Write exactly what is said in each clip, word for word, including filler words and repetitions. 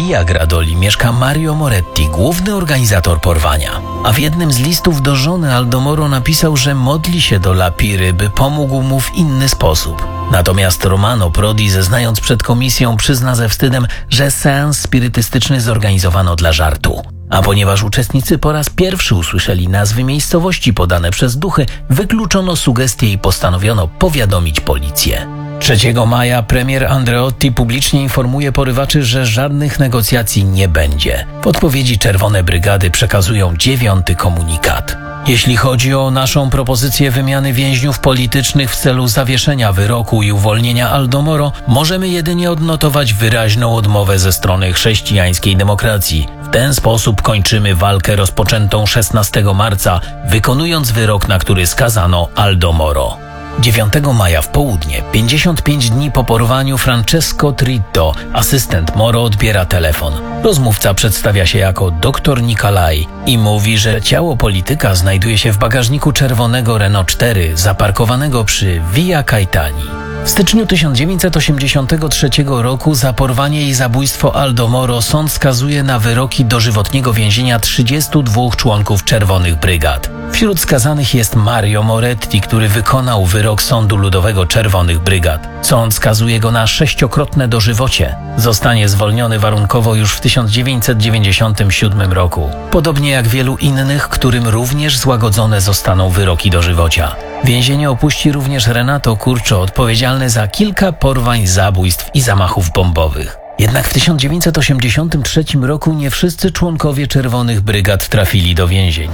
Via Gradoli mieszka Mario Moretti, główny organizator porwania. A w jednym z listów do żony Aldo Moro napisał, że modli się do Lapiry, by pomógł mu w inny sposób. Natomiast Romano Prodi, zeznając przed komisją, przyzna ze wstydem, że seans spirytystyczny zorganizowano dla żartu. A ponieważ uczestnicy po raz pierwszy usłyszeli nazwy miejscowości podane przez duchy, wykluczono sugestie i postanowiono powiadomić policję. trzeciego maja premier Andreotti publicznie informuje porywaczy, że żadnych negocjacji nie będzie. W odpowiedzi Czerwone Brygady przekazują dziewiąty komunikat. Jeśli chodzi o naszą propozycję wymiany więźniów politycznych w celu zawieszenia wyroku i uwolnienia Aldo Moro, możemy jedynie odnotować wyraźną odmowę ze strony chrześcijańskiej demokracji. W ten sposób kończymy walkę rozpoczętą szesnastego marca, wykonując wyrok, na który skazano Aldo Moro. dziewiątego maja w południe, pięćdziesiąt pięć dni po porwaniu, Francesco Tritto, asystent Moro, odbiera telefon. Rozmówca przedstawia się jako doktor Nicolai i mówi, że ciało polityka znajduje się w bagażniku czerwonego Renault cztery zaparkowanego przy Via Caetani. W styczniu tysiąc dziewięćset osiemdziesiątego trzeciego roku za porwanie i zabójstwo Aldo Moro sąd skazuje na wyroki dożywotniego więzienia trzydziestu dwóch członków Czerwonych Brygad. Wśród skazanych jest Mario Moretti, który wykonał wyrok Sądu Ludowego Czerwonych Brygad. Sąd skazuje go na sześciokrotne dożywocie. Zostanie zwolniony warunkowo już w tysiąc dziewięćset dziewięćdziesiątym siódmym roku. Podobnie jak wielu innych, którym również złagodzone zostaną wyroki dożywocia. Więzienie opuści również Renato Curcio, odpowiedzialny za kilka porwań, zabójstw i zamachów bombowych. Jednak w tysiąc dziewięćset osiemdziesiątym trzecim roku nie wszyscy członkowie Czerwonych Brygad trafili do więzień.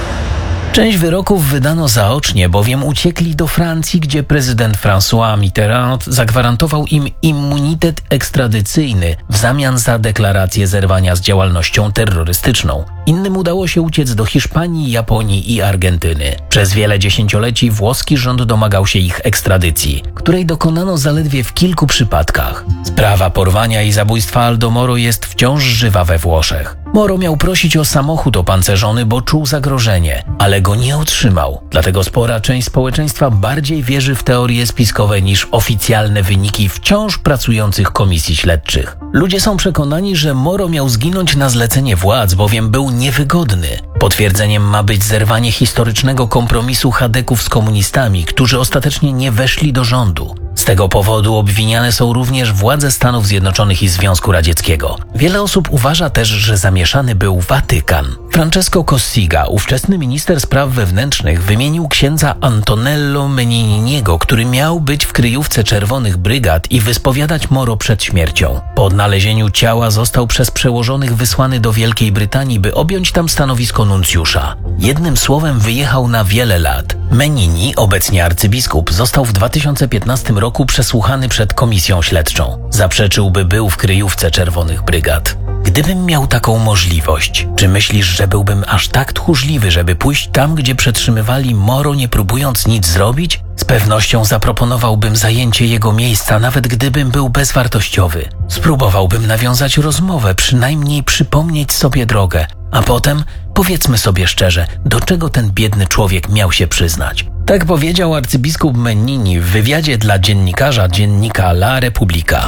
Część wyroków wydano zaocznie, bowiem uciekli do Francji, gdzie prezydent François Mitterrand zagwarantował im immunitet ekstradycyjny w zamian za deklarację zerwania z działalnością terrorystyczną. Innym udało się uciec do Hiszpanii, Japonii i Argentyny. Przez wiele dziesięcioleci włoski rząd domagał się ich ekstradycji, której dokonano zaledwie w kilku przypadkach. Sprawa porwania i zabójstwa Aldo Moro jest wciąż żywa we Włoszech. Moro miał prosić o samochód opancerzony, bo czuł zagrożenie, ale go nie otrzymał. Dlatego spora część społeczeństwa bardziej wierzy w teorie spiskowe niż oficjalne wyniki wciąż pracujących komisji śledczych. Ludzie są przekonani, że Moro miał zginąć na zlecenie władz, bowiem był niewygodny. Potwierdzeniem ma być zerwanie historycznego kompromisu Chadeków z komunistami, którzy ostatecznie nie weszli do rządu. Z tego powodu obwiniane są również władze Stanów Zjednoczonych i Związku Radzieckiego. Wiele osób uważa też, że zamieszany był Watykan. Francesco Cossiga, ówczesny minister spraw wewnętrznych, wymienił księdza Antonello Menininiego, który miał być w kryjówce Czerwonych Brygad i wyspowiadać Moro przed śmiercią. Po odnalezieniu ciała został przez przełożonych wysłany do Wielkiej Brytanii, by objąć tam stanowisko nuncjusza. Jednym słowem wyjechał na wiele lat. Menini, obecnie arcybiskup, został w dwa tysiące piętnastym roku przesłuchany przed komisją śledczą. Zaprzeczył, by był w kryjówce Czerwonych Brygad. Gdybym miał taką możliwość, czy myślisz, że byłbym aż tak tchórzliwy, żeby pójść tam, gdzie przetrzymywali Moro, nie próbując nic zrobić? Z pewnością zaproponowałbym zajęcie jego miejsca, nawet gdybym był bezwartościowy. Spróbowałbym nawiązać rozmowę, przynajmniej przypomnieć sobie drogę, a potem powiedzmy sobie szczerze, do czego ten biedny człowiek miał się przyznać. Tak powiedział arcybiskup Menini w wywiadzie dla dziennikarza dziennika La Repubblica.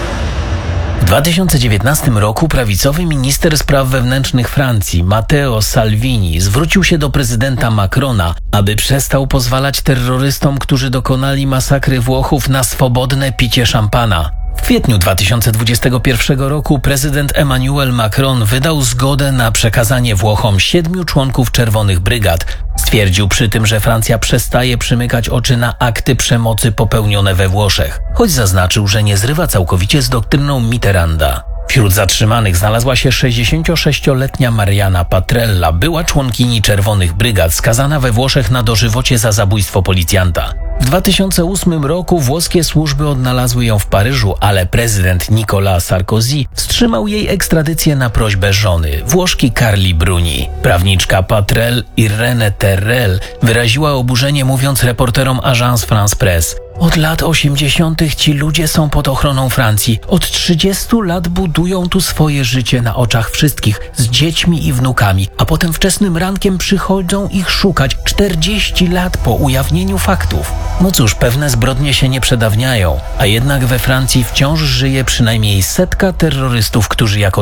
W dwa tysiące dziewiętnastym roku prawicowy minister spraw wewnętrznych Francji Matteo Salvini zwrócił się do prezydenta Macrona, aby przestał pozwalać terrorystom, którzy dokonali masakry Włochów, na swobodne picie szampana. W kwietniu dwa tysiące dwudziestego pierwszego roku prezydent Emmanuel Macron wydał zgodę na przekazanie Włochom siedmiu członków Czerwonych Brygad. Stwierdził przy tym, że Francja przestaje przymykać oczy na akty przemocy popełnione we Włoszech, choć zaznaczył, że nie zrywa całkowicie z doktryną Mitterranda. Wśród zatrzymanych znalazła się sześćdziesięciosześcioletnia Mariana Patrella, była członkini Czerwonych Brygad, skazana we Włoszech na dożywocie za zabójstwo policjanta. W dwa tysiące ósmym roku włoskie służby odnalazły ją w Paryżu, ale prezydent Nicolas Sarkozy wstrzymał jej ekstradycję na prośbę żony, Włoszki Carli Bruni. Prawniczka Patrell, Irene Terrell, wyraziła oburzenie, mówiąc reporterom Agence France Presse: od lat osiemdziesiątych ci ludzie są pod ochroną Francji. Od trzydziestu lat budują tu swoje życie na oczach wszystkich, z dziećmi i wnukami, a potem wczesnym rankiem przychodzą ich szukać czterdzieści lat po ujawnieniu faktów. No cóż, pewne zbrodnie się nie przedawniają, a jednak we Francji wciąż żyje przynajmniej setka terrorystów, którzy jako